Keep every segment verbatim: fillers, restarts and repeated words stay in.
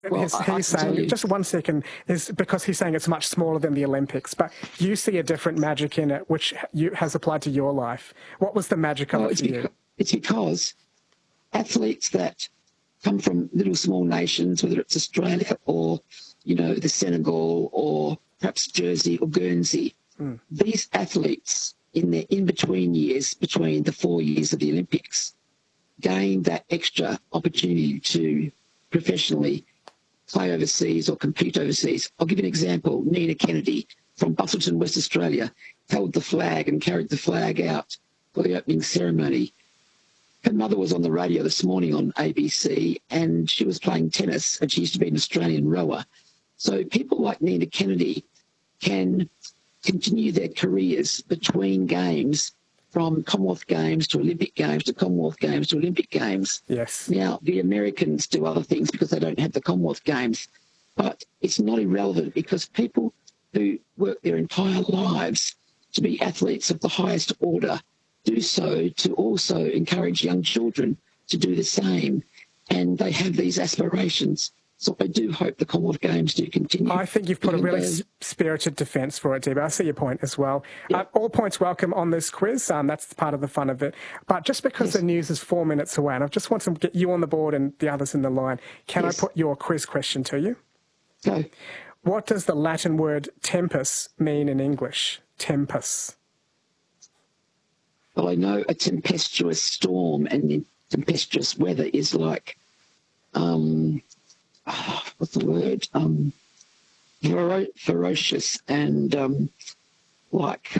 And Well, he's, I, I he's can tell saying, you. just one second, is because he's saying it's much smaller than the Olympics, but you see a different magic in it, which you, has applied to your life. What was the magic Well, of it it's, for you? beca- it's because athletes that come from little small nations, whether it's Australia or, you know, the Senegal or perhaps Jersey or Guernsey, mm. these athletes in their in-between years, between the four years of the Olympics, gain that extra opportunity to professionally play overseas or compete overseas. I'll give you an example. Nina Kennedy from Busselton, West Australia, held the flag and carried the flag out for the opening ceremony. Her mother was on the radio this morning on A B C, and she was playing tennis, and she used to be an Australian rower. So people like Nina Kennedy can continue their careers between games, from Commonwealth Games to Olympic Games to Commonwealth Games to Olympic Games. Yes. Now, the Americans do other things because they don't have the Commonwealth Games, but it's not irrelevant because people who work their entire lives to be athletes of the highest order do so to also encourage young children to do the same, and they have these aspirations. So I do hope the Commonwealth Games do continue. I think you've put a really though... spirited defence for it, Deba. I see your point as well. Yeah. Uh, all points welcome on this quiz. Um, that's part of the fun of it. But just because yes. the news is four minutes away, and I just want to get you on the board and the others in the line, can yes. I put your quiz question to you? Go. What does the Latin word tempus mean in English? Tempus. Well, I know a tempestuous storm and tempestuous weather is like... Um, Oh, what's the word? Um, fero- ferocious and um, like.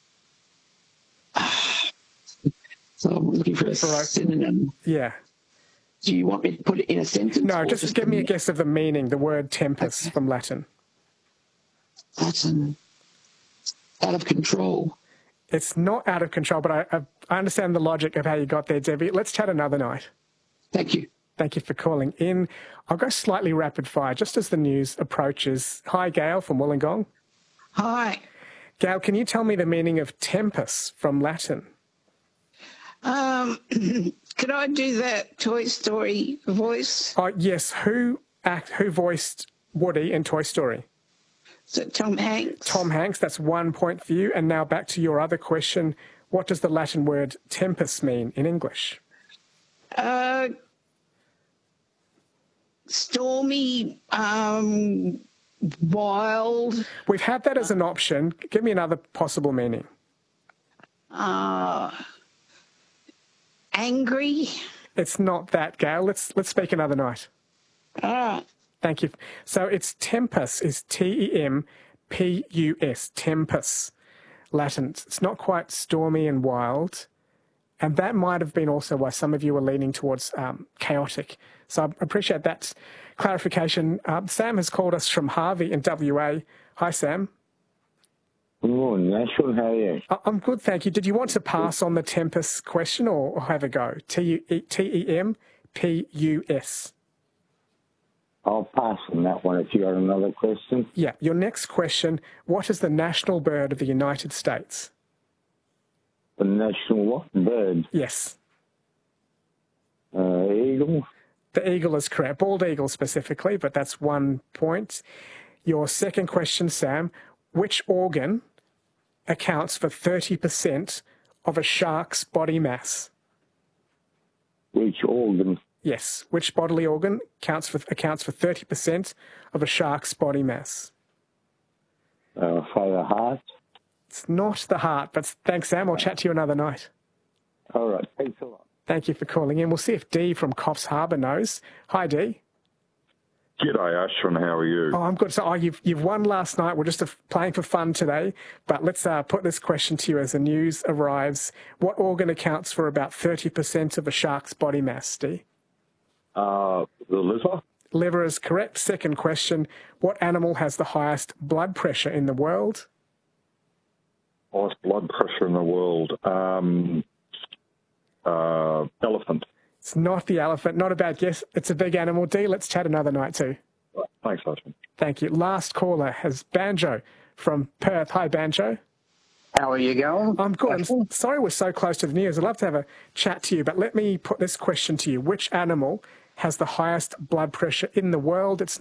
Uh, so I'm looking for a Fero- synonym. Yeah. Do you want me to put it in a sentence? No, just, just give me a guess of the meaning. The word tempest okay. from Latin. Latin. Out of control. It's not out of control, but I, I, I understand the logic of how you got there, Debbie. Let's chat another night. Thank you. Thank you for calling in. I'll go slightly rapid fire just as the news approaches. Hi, Gail from Wollongong. Hi. Gail, can you tell me the meaning of tempus from Latin? Um, could I do that Toy Story voice? Oh, yes. Who act? Who voiced Woody in Toy Story? So Tom Hanks. Tom Hanks. That's one point for you. And now back to your other question. What does the Latin word tempus mean in English? Uh... Stormy, um, wild. We've had that as an option. Give me another possible meaning. Uh, angry. It's not that, Gail. Let's let's speak another night. All right. Thank you. So it's tempus, is T E M P U S, tempus, Latin. It's not quite stormy and wild. And that might have been also why some of you were leaning towards um, chaotic. So I appreciate that clarification. Uh, Sam has called us from Harvey in W A. Hi, Sam. Good morning, Nashville. How are you? I'm good, thank you. Did you want to pass on the tempus question or, or have a go? T E M P U S. I'll pass on that one if you got another question. Yeah. Your next question, what is the national bird of the United States? The national what? Bird? Yes. Uh, eagle? The eagle is correct. Bald eagle specifically, but that's one point. Your second question, Sam, which organ accounts for thirty percent of a shark's body mass? Which organ? Yes. Which bodily organ accounts for, accounts for thirty percent of a shark's body mass? Uh, for the heart? It's not the heart, but thanks, Sam. I'll chat to you another night. All right. Thanks a lot. Thank you for calling in. We'll see if Dee from Coffs Harbour knows. Hi, Dee. G'day, Ashton. How are you? Oh, I'm good. So oh, you've, you've won last night. We're just uh, playing for fun today. But let's uh, put this question to you as the news arrives. What organ accounts for about thirty percent of a shark's body mass, Dee? Uh, the liver. Liver is correct. Second question. What animal has the highest blood pressure in the world? Highest blood pressure in the world. Um, uh, elephant. It's not the elephant. Not a bad guess. It's a big animal. Dee, let's chat another night too. Right. Thanks, Ashton. Thank you. Last caller has Banjo from Perth. Hi, Banjo. How are you going? I'm good. I'm sorry we're so close to the news. I'd love to have a chat to you, but let me put this question to you. Which animal has the highest blood pressure in the world. It's